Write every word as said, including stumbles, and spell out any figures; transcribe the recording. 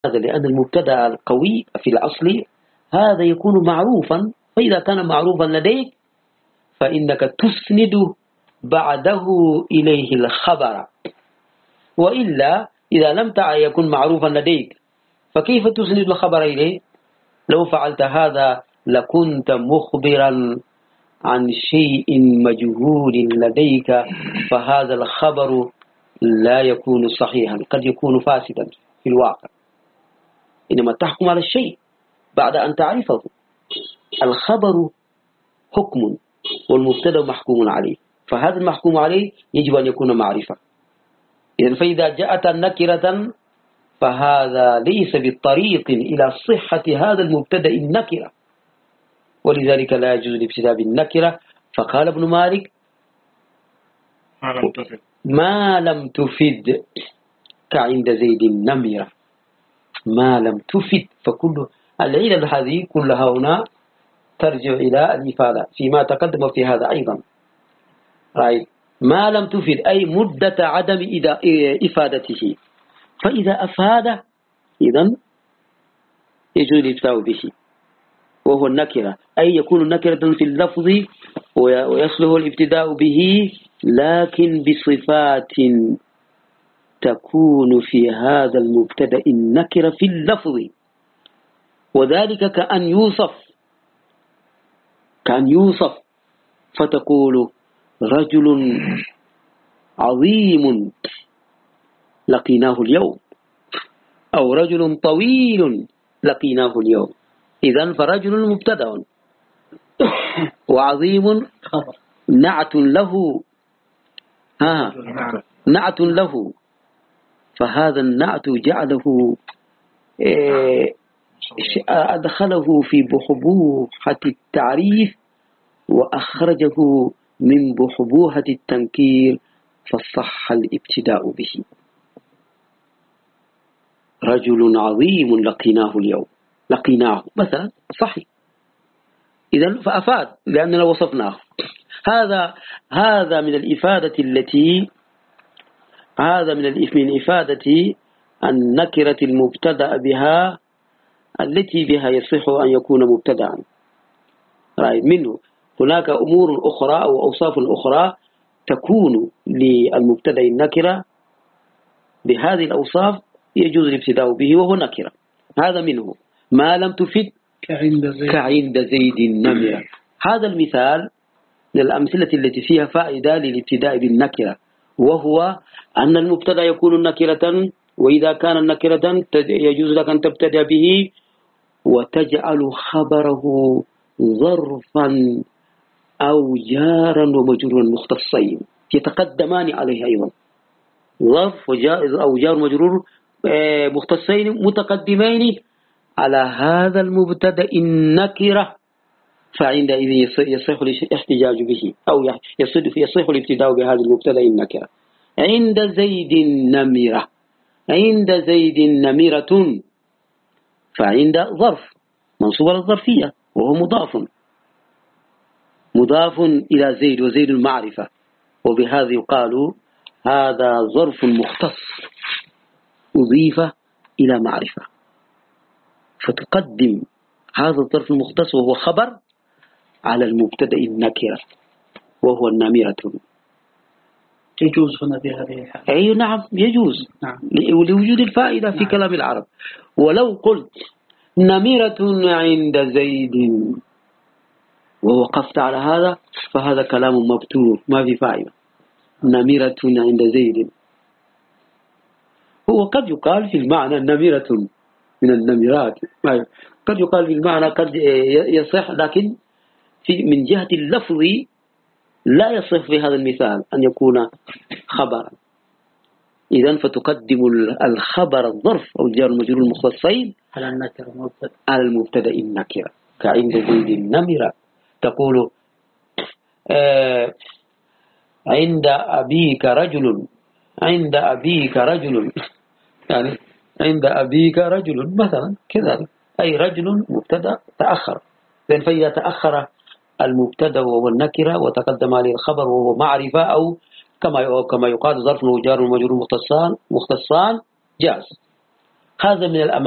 هذا لأن المبتدأ القوي في الأصل هذا يكون معروفا، فإذا كان معروفا لديك فإنك تسند بعده إليه الخبر، وإلا إذا لم يكن معروفا لديك فكيف تسند الخبر إليه؟ لو فعلت هذا لكنت مخبرا عن شيء مجهول لديك، فهذا الخبر لا يكون صحيحا، قد يكون فاسدا في الواقع. إنما تحكم على الشيء بعد أن تعرفه. الخبر حكم والمبتدا محكوم عليه، فهذا المحكوم عليه يجب أن يكون معرفة. إذن فإذا جاءت النكرة فهذا ليس بالطريق إلى صحة هذا المبتدا النكرة، ولذلك لا يجوز الابتداء بالنكرة. فقال ابن مالك ما لم تفد ما لم تفد كعند زيد النمرة، ما لم تفد. فكل العلل هذه كلها هنا ترجع إلى الإفادة فيما تقدم في هذا أيضا. رأي ما لم تفد أي مدة عدم إفادته، فإذا أفاد إذن يجوز الابتداء به، وهو النكرة، أي يكون نكرة في اللفظ ويصلح الابتداء به، لكن بصفات تكون في هذا المبتدأ النكرة في اللفظ، وذلك كأن يوصف كأن يوصف فتقول رجل عظيم لقيناه اليوم، أو رجل طويل لقيناه اليوم. إذن فرجل مبتدأ وعظيم نعت له، ها نعت له، فهذا النعت جعله أدخله في بحبوحة التعريف وأخرجه من بحبوحة التنكير، فصح الابتداء به. رجل عظيم لقيناه اليوم، لقيناه مثلا صحيح، إذن فأفاد لأننا وصفناه. هذا هذا من الإفادة التي هذا من من إفادة النكرة المبتدأ بها التي بها يصح أن يكون مبتدأ. رأي منه هناك أمور أخرى أو أوصاف أخرى تكون للمبتدأ النكرة بهذه الأوصاف يجوز الابتداء به وهو نكرة. هذا منه ما لم تفد كعند زيد, كعند زيد النمرة. هذا المثال من الأمثلة التي فيها فائدة للابتداء بالنكرة، وهو أن المبتدأ يكون نكرة، وإذا كان نكرة يجوز لك أن تبتدأ به وتجعل خبره ظرفا أو جارا ومجرورا مختصين يتقدمان عليه أيضا، ظرف أو جار مجرور مختصين متقدمين على هذا المبتدأ النكرة، فعندئذ يصح الاحتجاج به أو يصح الابتداء بهذا المبتدأ النكرة. عند زيد نمرة، عند زيد نمرة، فعند ظرف منصوب على الظرفية وهو مضاف مضاف إلى زيد، وزيد المعرفة، وبهذا يقال هذا ظرف مختص أضيف إلى معرفة، فتقدم هذا الظرف المختص وهو خبر على المبتدأ النكرة وهو النمرة. يجوز هنا في هذه الحالة؟ أي نعم يجوز، نعم. لوجود الفائدة في نعم. كلام العرب. ولو قلت نمرة عند زيد ووقفت على هذا فهذا كلام مبتور ما في فائدة. نمرة عند زيد هو قد يقال في المعنى نمرة من النمرات، قد يقال في المعنى قد يصح، لكن في من جهة اللفظ لا يصح في هذا المثال أن يكون خبرا. إذن فتقدم الخبر الظرف أو الجار المجرور المختصين على النكرة على المبتدأ النكرة. كعند زيد النمرة تقول آه عند أبيك رجل، عند أبيك رجل يعني عند أبيك رجل مثلا كذلك، أي رجل مبتدأ تأخر. لأن فإذا تأخر المبتدأ وهو النكرة وتقدم عليه الخبر وهو معرفة، أو كما كما يقال ظرف وجار ومجرور مختصان مختصان جاز. هذا من الأمر